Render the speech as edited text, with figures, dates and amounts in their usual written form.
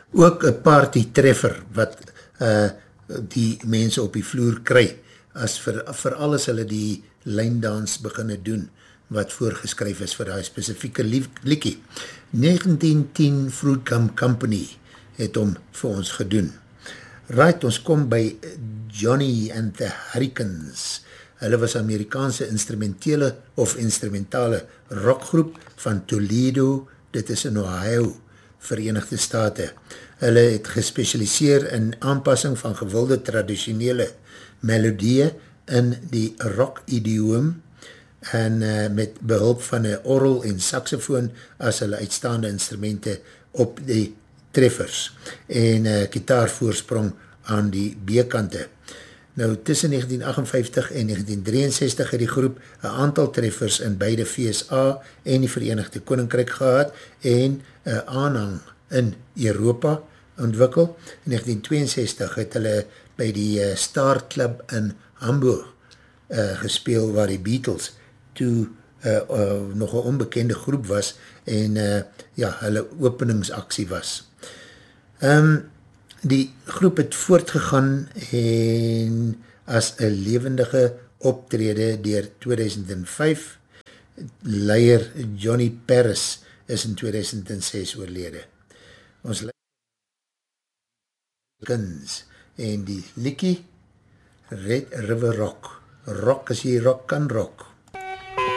ook een party treffer wat die mense op die vloer kry, as vir alles hulle die lijndans beginne doen, wat voorgeskryf is vir die spesifieke liekie. 1910 Fruit Gum Company het hom vir ons gedoen. Right, ons kom by Johnny and the Hurricanes. Hulle was Amerikaanse instrumentale rockgroep van Toledo, dit is in Ohio, Verenigde State. Hulle het gespecialiseer in aanpassing van gewilde traditionele melodieë in die rock-idioom en met behulp van een orgel en saxofoon as hulle uitstaande instrumente op die treffers en gitaarvoorsprong aan die B-kante. Nou, tussen 1958 en 1963 het die groep een aantal treffers in beide VSA en die Verenigde Koninkryk gehad en een aanhang in Europa ontwikkel. In 1962 het hulle by die Star Club in Hamburg gespeel waar die Beatles toe nog een onbekende groep was en hulle openingsaksie was. Die groep het voortgegaan en as een levendige optrede deur 2005. Leier Johnny Paris is in 2006 oorlede. Ons Guns en die liekie Red River Rock. Rock as jy rock kan rock.